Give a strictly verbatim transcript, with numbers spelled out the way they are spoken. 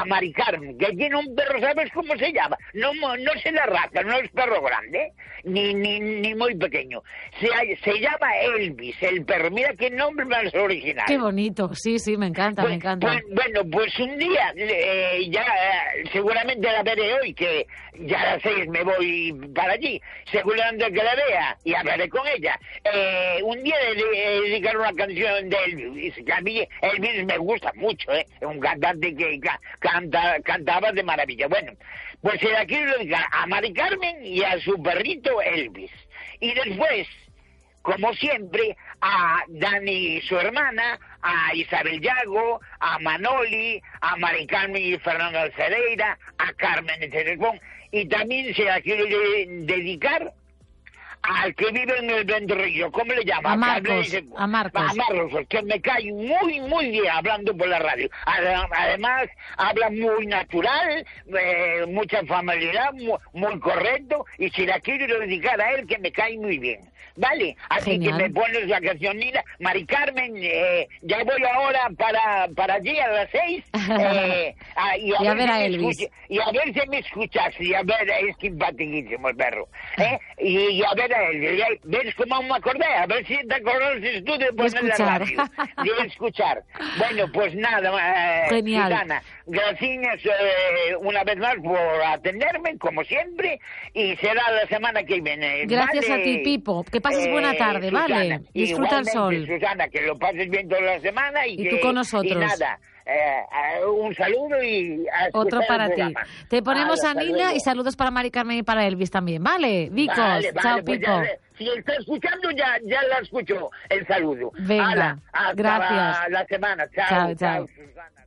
Mari Carmen, que tiene un perro, ¿sabes cómo se llama? No, no sé la raza, no es perro grande, ni, ni, ni muy pequeño. Se, se llama Elvis, el perro. Mira qué nombre más original. Qué bonito, sí, sí, me encanta, pues, me encanta. Pues, bueno, pues un día, eh, ya eh, seguramente la veré hoy, que ya a las seis me voy para allí. Seguramente que la vea y hablaré con ella. Eh, un día le, le dedicar una canción de Elvis, que a mí Elvis me gusta mucho, ¿eh? Un cantante que ca canta, cantaba de maravilla. Bueno, pues se la quiero dedicar a Mari Carmen y a su perrito Elvis. Y después, como siempre, a Dani, su hermana, a Isabel Yago, a Manoli, a Mari Carmen y Fernando Cereira, a Carmen de Telecom, y también se la quiero de dedicar al que vive en el Ventorrillo, ¿cómo le llama? A Marcos, a Marcos. A Marcos, que me cae muy, muy bien hablando por la radio. Además, habla muy natural, eh, mucha familiaridad, muy, muy correcto, y si la quiero dedicar a él, que me cae muy bien. ¿Vale? Así Genial. Que me pones la canción, Nina. Mari Carmen, eh, ya voy ahora para, para allí a las seis. Eh, a, y, a y a ver, ver si a Elvis. Escucha, y a ver si me escuchas, y a ver, es simpaticísimo el perro. ¿eh? Y, y a ver a Elvis. ¿Ves cómo me acordé? A ver si te acordaste tú de poner la radio. De escuchar. Bueno, pues nada, eh, Genial. Susana, gracias eh, una vez más por atenderme, como siempre, y será la semana que viene. Gracias ¿vale? a ti, Pipo. Que pases buena tarde, eh, Susana, ¿vale? Disfruta el sol. Susana, que lo pases bien toda la semana y, y que, tú con nosotros. Y nada, eh, un saludo y a otro para ti. Te ponemos Hala, a Nina luego. Y saludos para Mari Carmen y para Elvis también, ¿vale? Vicos, vale, vale, chao, pues Pipo. Ya, si está escuchando, ya, ya la escucho el saludo. Venga, Hala, hasta gracias. la semana. Chao, chao. chao. chao Susana.